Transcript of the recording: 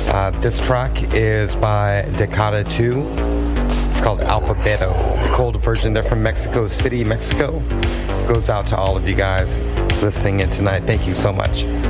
This track is by Decada 2. It's called Alphabeto. The cold version, they're from Mexico City, Mexico. Goes out to all of you guys listening in tonight. Thank you so much.